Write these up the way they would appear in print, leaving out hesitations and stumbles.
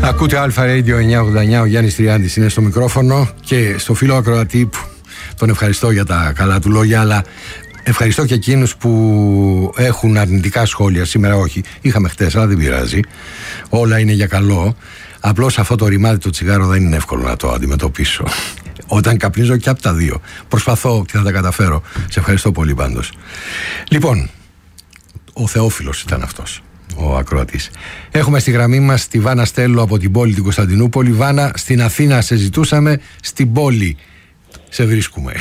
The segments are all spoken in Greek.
Ακούτε Αλφα Radio 989, ο Γιάννης Τριάντης είναι στο μικρόφωνο και στο φίλο ακροατή που τον ευχαριστώ για τα καλά του λόγια, αλλά ευχαριστώ και εκείνους που έχουν αρνητικά σχόλια. Σήμερα όχι, είχαμε χτες, αλλά δεν πειράζει, όλα είναι για καλό. Απλώς αυτό το ρημάδι το τσιγάρο δεν είναι εύκολο να το αντιμετωπίσω όταν καπνίζω και από τα δύο. Προσπαθώ και θα τα καταφέρω. Σε ευχαριστώ πολύ πάντως. Λοιπόν, ο Θεόφιλος ήταν αυτός, ο ακροατής. Έχουμε στη γραμμή μας τη Βάνα Στέλλο από την πόλη την Κωνσταντινούπολη. Βάνα, στην Αθήνα σε ζητούσαμε, στην πόλη σε βρίσκουμε.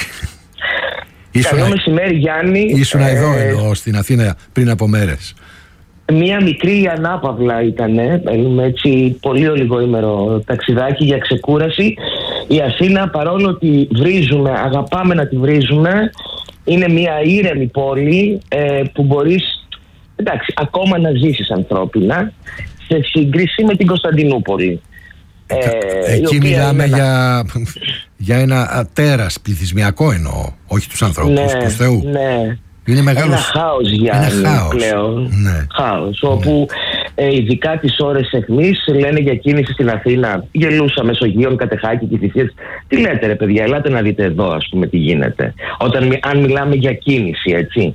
Καλό μεσημέρι, Γιάννη. Ήσουν εδώ στην Αθήνα πριν από μέρες. Μία μικρή ανάπαυλα ήτανε, έτσι πολύ ολιγοήμερο ταξιδάκι για ξεκούραση. Η Αθήνα, παρόλο ότι βρίζουμε, αγαπάμε να τη βρίζουμε, είναι μια ήρεμη πόλη που μπορείς, εντάξει, ακόμα να ζήσεις ανθρώπινα σε σύγκριση με την Κωνσταντινούπολη. Εκεί μιλάμε για ένα τέρας πληθυσμιακό, εννοώ, όχι τους ανθρώπους, τους θεού. Ναι. Είναι μεγάλος... Ένα χάος, Γιάννη, πλέον. Ναι. Χάος, όπου ειδικά τις ώρες αιχμής λένε για κίνηση στην Αθήνα. Γελούσα Μεσογείων, Κατεχάκη και Θησίες. Τι λέτε ρε παιδιά, ελάτε να δείτε εδώ, ας πούμε, τι γίνεται. Αν μιλάμε για κίνηση, έτσι.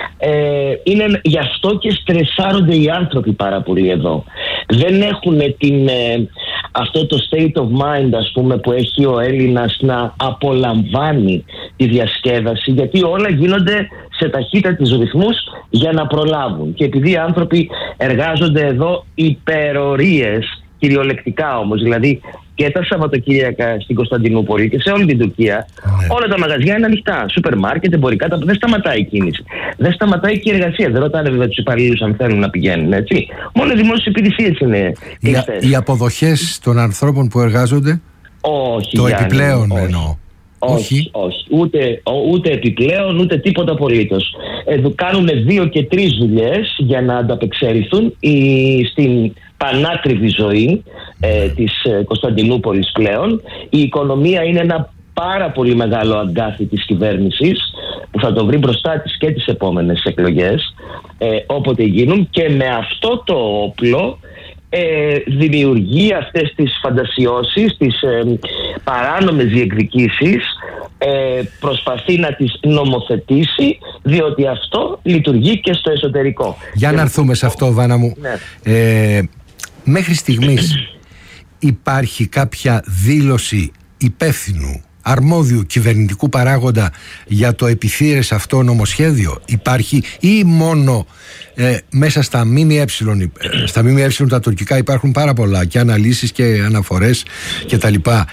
Είναι γι' αυτό και στρεσάρονται οι άνθρωποι πάρα πολύ εδώ. Δεν έχουν αυτό το state of mind, ας πούμε, που έχει ο Έλληνας να απολαμβάνει τη διασκέδαση, γιατί όλα γίνονται σε ταχύτατους ρυθμούς για να προλάβουν. Και επειδή οι άνθρωποι εργάζονται εδώ υπερορίες, κυριολεκτικά όμως, δηλαδή και τα Σαββατοκύριακα στην Κωνσταντινούπολη και σε όλη την Τουρκία, όλα τα μαγαζιά είναι ανοιχτά. Σούπερ μάρκετ, εμπορικά, δεν σταματάει η κίνηση. Δεν σταματάει και η εργασία. Δεν ρωτάνε βέβαια τους υπαλλήλους αν θέλουν να πηγαίνουν, έτσι. Μόνο οι δημόσιες υπηρεσίες είναι κλειστές. Οι αποδοχές των ανθρώπων που εργάζονται, όχι, το Γιάννη, επιπλέον όχι. εννοώ. Όχι. Ούτε επιπλέον, ούτε τίποτα απολύτως. Κάνουν 2 και 3 δουλειές για να ανταπεξέλθουν στην πανάκριβη ζωή της Κωνσταντινούπολης πλέον. Η οικονομία είναι ένα πάρα πολύ μεγάλο αγκάθι της κυβέρνησης που θα το βρει μπροστά της και τις επόμενες εκλογές, όποτε γίνουν, και με αυτό το όπλο δημιουργεί αυτές τις φαντασιώσεις, τις παράνομες διεκδικήσεις, προσπαθεί να τις νομοθετήσει, διότι αυτό λειτουργεί και στο εσωτερικό. Για να έρθουμε σε αυτό, Βάνα μου. Ναι. Μέχρι στιγμής υπάρχει κάποια δήλωση υπεύθυνου, αρμόδιου κυβερνητικού παράγοντα για το επιθύρες αυτό νομοσχέδιο? Υπάρχει, ή μόνο μέσα στα ΜΜΕ, τα τουρκικά υπάρχουν πάρα πολλά και αναλύσεις και αναφορές και τα λοιπά,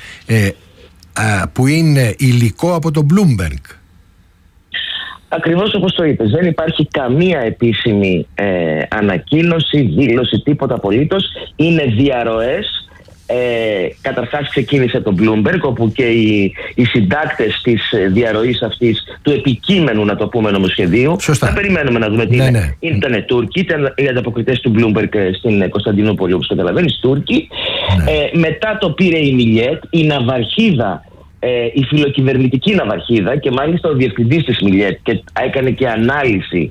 που είναι υλικό από το Bloomberg? Ακριβώς όπως το είπες, δεν υπάρχει καμία επίσημη ανακοίνωση, δήλωση, τίποτα απολύτως. Είναι διαρροές. Καταρχάς ξεκίνησε το Bloomberg, όπου και οι συντάκτες της διαρροής αυτής, του επικείμενου, να το πούμε, νομοσχεδίου, θα περιμένουμε να δούμε τι είναι. Ναι. Ήτανε Τούρκοι, ήταν οι ανταποκριτές του Bloomberg στην Κωνσταντινούπολη, όπως καταλαβαίνεις, Τούρκοι. Ναι. Μετά το πήρε η Μιλιέτ, η ναυαρχίδα, η φιλοκυβερνητική ναυαρχίδα, και μάλιστα ο διευθυντής της Μιλιέτ, και έκανε και ανάλυση.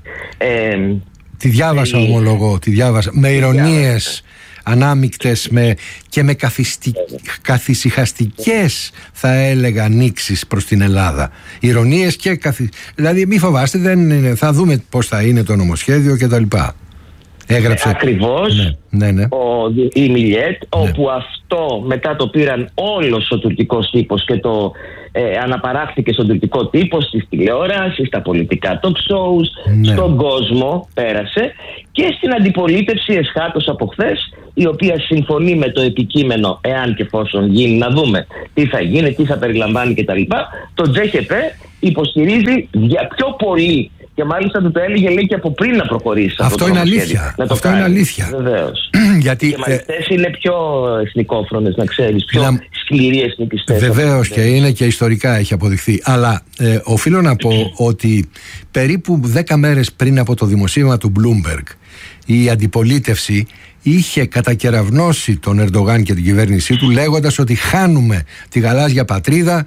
Τη διάβασα, ομολογώ, τη διάβασα με ηρωνίες ανάμεικτες και με καθησυχαστικές, θα έλεγα, ανοίξεις προς την Ελλάδα.Ηρωνίες και δηλαδή μη φοβάστε, θα δούμε πώς θα είναι το νομοσχέδιο κτλ. Έγραψε ακριβώς. Ναι. Η Μιλιέτ, όπου αυτό μετά το πήραν όλος ο τουρκικός τύπος και το αναπαράχθηκε στον τουρκικό τύπο, στις τηλεοράσεις, στα πολιτικά talk shows, στον κόσμο πέρασε, και στην αντιπολίτευση εσχάτως από χθες, η οποία συμφωνεί με το επικείμενο, εάν και εφόσον γίνει, να δούμε τι θα γίνει, τι θα περιλαμβάνει κτλ. Το Τζέχεπε υποστηρίζει για πιο πολύ, και μάλιστα του το έλεγε, λέει, και από πριν να προχωρήσει. Αυτό είναι αλήθεια. Αυτό είναι αλήθεια. Βεβαίως. Γιατί και μάλιστες είναι πιο εθνικόφρονες, να ξέρεις, πιο σκληροί εθνικιστές. Βεβαίως, και είναι και ιστορικά έχει αποδειχθεί. Αλλά οφείλω να πω ότι περίπου 10 μέρες πριν από το δημοσίευμα του Bloomberg, η αντιπολίτευση είχε κατακεραυνώσει τον Ερντογάν και την κυβέρνησή του, λέγοντας ότι χάνουμε τη γαλάζια πατρίδα,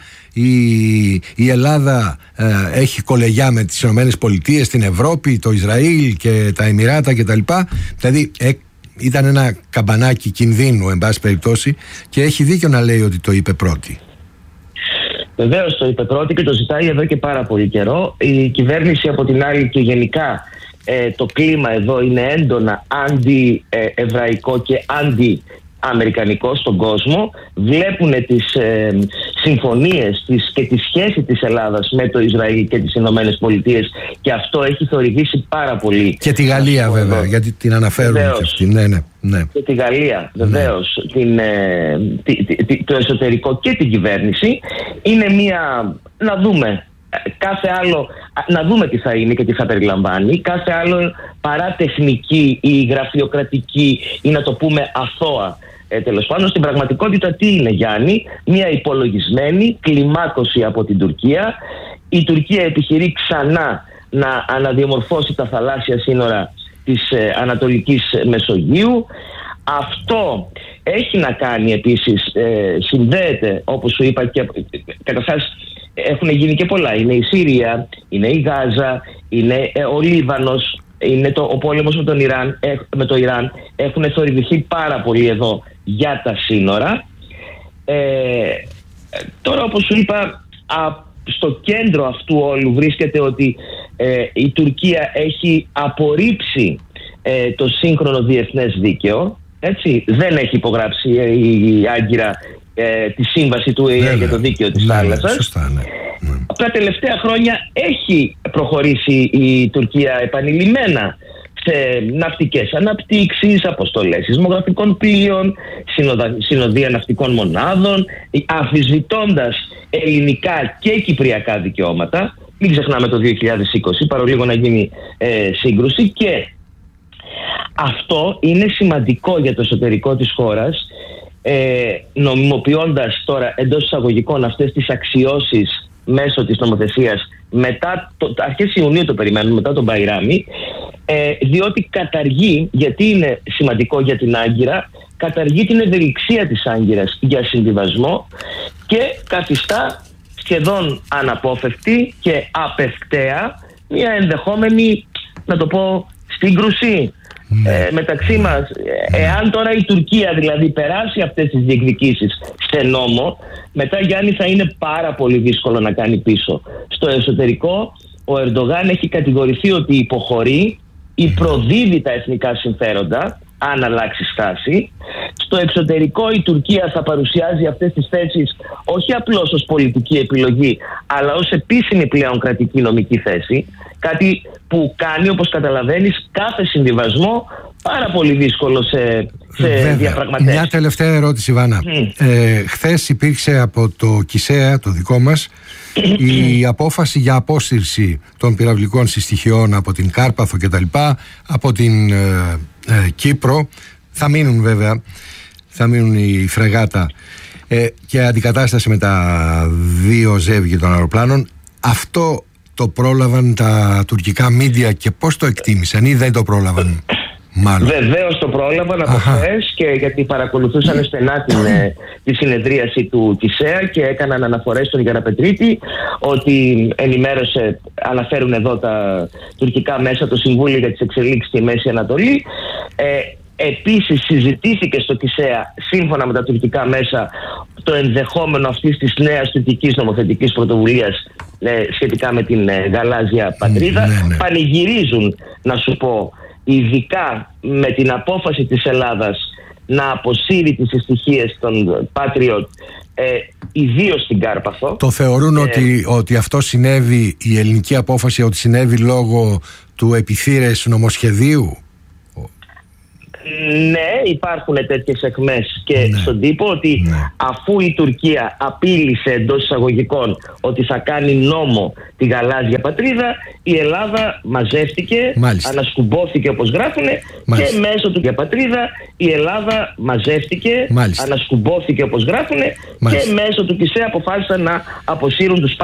η Ελλάδα έχει κολεγιά με τις ΗΠΑ, την Ευρώπη, το Ισραήλ και τα Εμιράτα κτλ. Δηλαδή ήταν ένα καμπανάκι κινδύνου, εν πάση περιπτώσει, και έχει δίκιο να λέει ότι το είπε πρώτη. Βεβαίως το είπε πρώτη και το ζητάει εδώ και πάρα πολύ καιρό. Η κυβέρνηση από την άλλη και γενικά το κλίμα εδώ είναι έντονα αντι-εβραϊκό και αντι-αμερικανικό στον κόσμο. Βλέπουν τις συμφωνίες και τη σχέση της Ελλάδας με το Ισραήλ και τις Ηνωμένες Πολιτείες, και αυτό έχει θορυβήσει πάρα πολύ. Και τη Γαλλία βέβαια, γιατί την αναφέρουν και αυτή. Ναι. Και τη Γαλλία βεβαίως, το εσωτερικό και την κυβέρνηση. Είναι να δούμε να δούμε τι θα είναι και τι θα περιλαμβάνει. Κάθε άλλο παρά τεχνική ή γραφειοκρατική ή να το πούμε αθώα, τέλος πάντων, στην πραγματικότητα τι είναι, Γιάννη? Μια υπολογισμένη κλιμάκωση από την Τουρκία. Η Τουρκία επιχειρεί ξανά να αναδιαμορφώσει τα θαλάσσια σύνορα της Ανατολικής Μεσογείου. Αυτό έχει να κάνει επίσης, συνδέεται, όπως σου είπα, και καταρχάς έχουν γίνει και πολλά. Είναι η Σύρια, είναι η Γάζα, είναι ο Λίβανος, είναι ο πόλεμος με το Ιράν. Έχουν θορυβηθεί πάρα πολύ εδώ για τα σύνορα. Τώρα, όπως σου είπα, στο κέντρο αυτού όλου βρίσκεται ότι η Τουρκία έχει απορρίψει το σύγχρονο διεθνές δίκαιο. Έτσι, δεν έχει υπογράψει η Άγκυρα τη σύμβαση του ΟΗΕ για το δίκαιο της θάλασσας. Σωστά, ναι. Τα τελευταία χρόνια έχει προχωρήσει η Τουρκία επανειλημμένα σε ναυτικές αναπτύξεις, αποστολές σεισμογραφικών πλοίων, συνοδεία ναυτικών μονάδων, αμφισβητώντας ελληνικά και κυπριακά δικαιώματα. Μην ξεχνάμε το 2020, παρολίγο να γίνει σύγκρουση, και αυτό είναι σημαντικό για το εσωτερικό της χώρας, νομιμοποιώντας τώρα εντός εισαγωγικών αυτές τις αξιώσεις μέσω της νομοθεσίας μετά αρχές Ιουνίου το περιμένουμε, μετά τον Μπαϊράμι, διότι καταργεί, γιατί είναι σημαντικό για την Άγκυρα, καταργεί την ευελιξία της Άγκυρας για συμβιβασμό και καθιστά σχεδόν αναπόφευκτη και απευκταία μια ενδεχόμενη, να το πω, σύγκρουση μεταξύ μας. Εάν τώρα η Τουρκία δηλαδή περάσει αυτές τις διεκδικήσεις σε νόμο, μετά, Γιάννη, θα είναι πάρα πολύ δύσκολο να κάνει πίσω. Στο εσωτερικό ο Ερντογάν έχει κατηγορηθεί ότι υποχωρεί ή προδίδει τα εθνικά συμφέροντα αν αλλάξει στάση. Στο εξωτερικό η Τουρκία θα παρουσιάζει αυτές τις θέσεις όχι απλώς ως πολιτική επιλογή, αλλά ως επίσημη πλέον κρατική νομική θέση, κάτι που κάνει, όπως καταλαβαίνεις, κάθε συμβιβασμό πάρα πολύ δύσκολο σε διαπραγματεύσεις. Μια τελευταία ερώτηση, Βάνα. Χθες υπήρξε από το ΚΙΣΕΑ, το δικό μας, η απόφαση για απόσυρση των πυραυλικών συστοιχειών από την Κάρπαθο κτλ, από την Κύπρο. Θα μείνουν βέβαια, θα μείνουν η φρεγάτα και αντικατάσταση με τα 2 ζεύγη των αεροπλάνων. Αυτό το πρόλαβαν τα τουρκικά μίντια και πώς το εκτίμησαν, ή δεν το πρόλαβαν? Μάλλον. Βεβαίως το πρόλαβαν από χθες, και γιατί παρακολουθούσαν στενά τη συνεδρίαση του ΚΙΣΕΑ και έκαναν αναφορές στον Γεραπετρίτη, ότι αναφέρουν εδώ τα τουρκικά μέσα, το Συμβούλιο για τις Εξελίξεις στη Μέση Ανατολή. Επίσης συζητήθηκε στο ΚΙΣΕΑ, σύμφωνα με τα τουρκικά μέσα, το ενδεχόμενο αυτής της νέας τουρκικής νομοθετικής πρωτοβουλίας σχετικά με την γαλάζια πατρίδα. Ναι. Πανηγυρίζουν, να σου πω, ειδικά με την απόφαση της Ελλάδας να αποσύρει τις συστοιχίες των Patriot, ιδίως στην Κάρπαθο. Το θεωρούν ότι αυτό συνέβη, η ελληνική απόφαση, ότι συνέβη λόγω του επιθύρες νομοσχεδίου? Ναι, υπάρχουν τέτοιες αιχμές και στον τύπο, ότι αφού η Τουρκία απείλησε εντός εισαγωγικών ότι θα κάνει νόμο τη γαλάζια πατρίδα, η Ελλάδα μαζεύτηκε, ανασκουμπόθηκε όπως γράφουνε, και μέσω του για πατρίδα η Ελλάδα μαζεύτηκε, ανασκουμπόθηκε όπως γράφουνε, και μέσω του ΚΙΣΕ αποφάσισαν να αποσύρουν τους